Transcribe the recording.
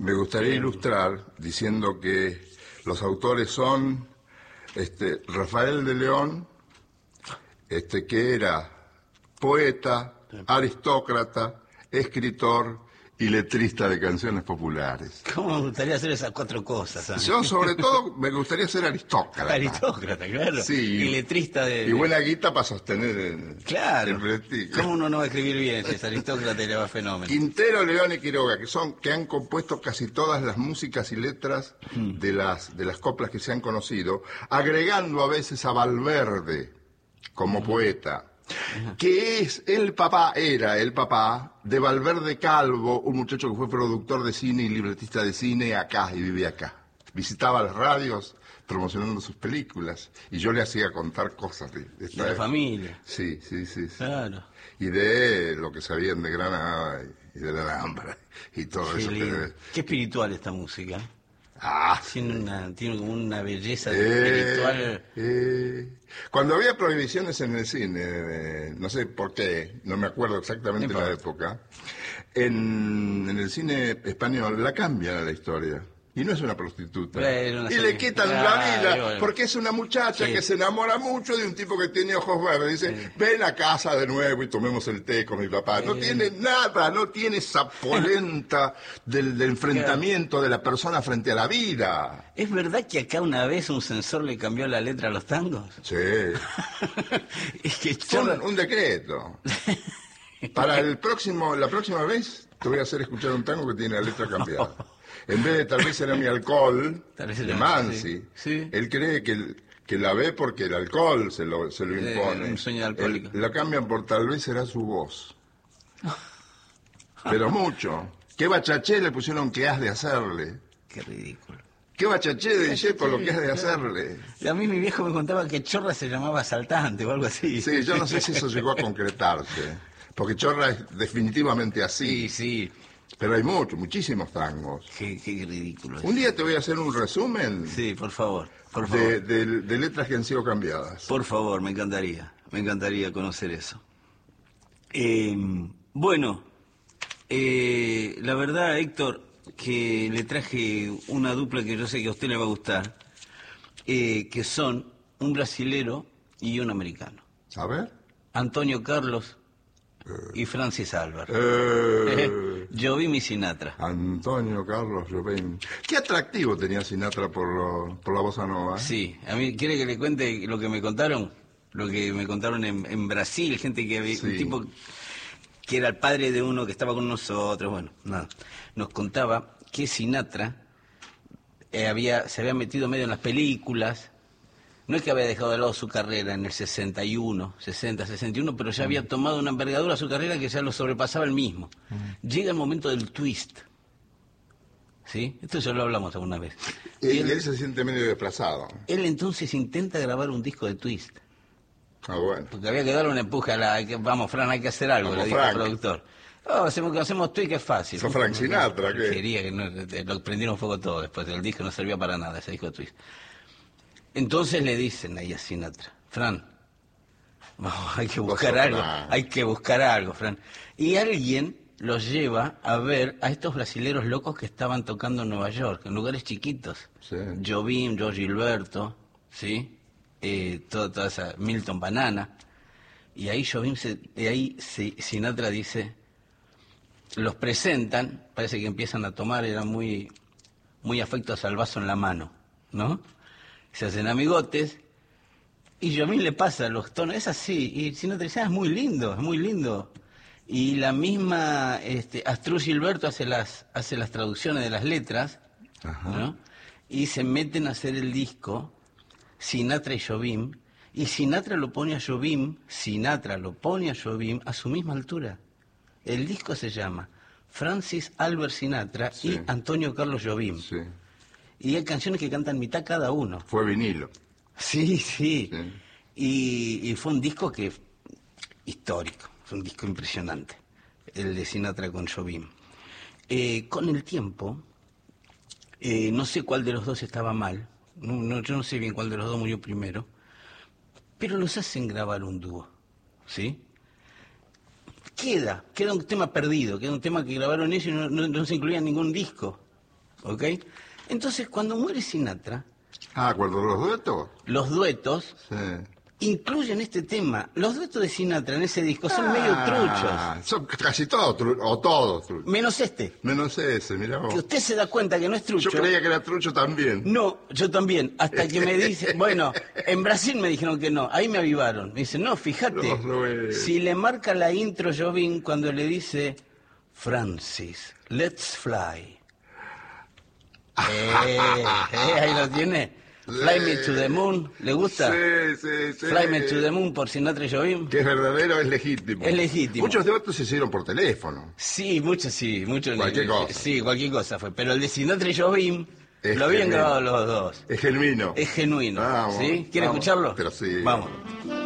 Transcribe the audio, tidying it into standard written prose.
Me gustaría ilustrar diciendo que los autores son Rafael de León, que era poeta, aristócrata, escritor y letrista de canciones populares. ¿Cómo me gustaría hacer esas 4 cosas? ¿Sabes? Yo, sobre todo, me gustaría ser aristócrata. Aristócrata, claro. Sí. Y letrista de... Y buena guita para sostener el prestigio. ¿Cómo uno no va a escribir bien si es aristócrata y le va fenómeno? Quintero, León y Quiroga, que han compuesto casi todas las músicas y letras de las coplas que se han conocido, agregando a veces a Valverde como poeta. Que era el papá de Valverde Calvo, un muchacho que fue productor de cine y libretista de cine acá y vivía acá. Visitaba las radios promocionando sus películas y yo le hacía contar cosas de la familia. Sí. Claro. Y de lo que sabían de Granada y de la Alhambra y todo eso. Qué espiritual esta música. Tiene como una belleza espiritual. Cuando había prohibiciones en el cine, no sé por qué, no me acuerdo exactamente la época, en el cine español la cambian a la historia. Y no es una prostituta. Y le quitan la vida, porque es una muchacha que se enamora mucho de un tipo que tiene ojos verdes. Dice, ven a casa de nuevo y tomemos el té con mi papá. No tiene nada, no tiene esa polenta del enfrentamiento de la persona frente a la vida. ¿Es verdad que acá una vez un censor le cambió la letra a los tangos? Sí. Es que un decreto. Para la próxima vez te voy a hacer escuchar un tango que tiene la letra cambiada. En vez de tal vez era mi alcohol, de Mansi, sí. Él cree que la ve porque el alcohol se lo impone. Un sueño alcohólico. La cambian por tal vez será su voz. Pero mucho. ¿Qué bachaché le pusieron que has de hacerle? Qué ridículo. ¿Qué bachaché de Discepo lo que has de hacerle? A mí mi viejo me contaba que Chorra se llamaba asaltante o algo así. Sí, yo no sé si eso llegó a concretarse. Porque Chorra es definitivamente así. Sí. Pero hay muchísimos tangos. Qué ridículo. Un día te voy a hacer un resumen. Sí, por favor. De letras que han sido cambiadas. Por favor, me encantaría conocer eso. Bueno, la verdad, Héctor, que le traje una dupla que yo sé que a usted le va a gustar, que son un brasilero y un americano. A ver. Antonio Carlos y Francis Álvaro. Jobim y Sinatra. Antonio Carlos Jobim. Qué atractivo tenía Sinatra por la bossa nova. Sí, a mí, ¿quiere que le cuente lo que me contaron? Lo que me contaron en Brasil, gente que había, un tipo que era el padre de uno que estaba con nosotros, bueno, nada. Nos contaba que Sinatra se había metido medio en las películas. No es que había dejado de lado su carrera en el 61, pero ya había tomado una envergadura a su carrera que ya lo sobrepasaba él mismo. Llega el momento del twist. ¿Sí? Esto ya lo hablamos alguna vez. Y él se siente medio desplazado. Él entonces intenta grabar un disco de twist. Bueno. Porque había que darle un empuje vamos, Fran, hay que hacer algo, le dijo el productor. Hacemos twist que es fácil. ¿Sos Frank Sinatra? ¿Qué? Quería que lo prendieron fuego todo después del disco, no servía para nada ese disco de twist. Entonces le dicen ahí a Sinatra, Fran, hay que buscar algo, Fran. Y alguien los lleva a ver a estos brasileros locos que estaban tocando en Nueva York, en lugares chiquitos. Sí. Jobim, Jorge Gilberto, ¿sí? Toda esa Milton Banana. Y ahí Sinatra dice, los presentan, parece que empiezan a tomar, eran muy afectos al vaso en la mano, ¿no? Se hacen amigotes y Jobim le pasa los tonos, es así, y Sinatra dice, es muy lindo. Y la misma Astrud Gilberto hace las traducciones de las letras, ¿no? Y se meten a hacer el disco Sinatra y Jobim, y Sinatra lo pone a Jobim a su misma altura. El disco se llama Francis Albert Sinatra y Antonio Carlos Jobim. Sí. Y hay canciones que cantan mitad cada uno. Fue vinilo. Sí. Y fue un disco histórico, fue un disco impresionante, el de Sinatra con Jobim. Con el tiempo, no sé cuál de los dos estaba mal, yo no sé bien cuál de los dos murió primero, pero los hacen grabar un dúo, ¿sí? Queda un tema perdido, queda un tema que grabaron ellos y no se incluía en ningún disco. ¿ok? Entonces, cuando muere Sinatra, cuando los duetos sí. incluyen este tema. Los duetos de Sinatra en ese disco son medio truchos. Son casi todos truchos. Menos este. Menos ese, mirá vos. Que usted se da cuenta que no es trucho. Yo creía que era trucho también. No, yo también. Hasta que me dice, bueno, en Brasil me dijeron que no. Ahí me avivaron. Me dicen, no, fíjate. Si le marca la intro Jobim cuando le dice, Francis, let's fly. Ahí lo tiene. Fly Me to the Moon, ¿le gusta? Sí. Fly Me to the Moon por Sinatra y Jobim. Que es verdadero, es legítimo. Es legítimo. Muchos de otros se hicieron por teléfono. Sí, muchos. Cualquier cosa. Sí, cualquier cosa fue. Pero el de Sinatra y Jobim lo habían grabado los dos. Es genuino. Es genuino. Vamos, ¿sí? ¿Quiere vamos. escucharlo? Pero sí. Vamos.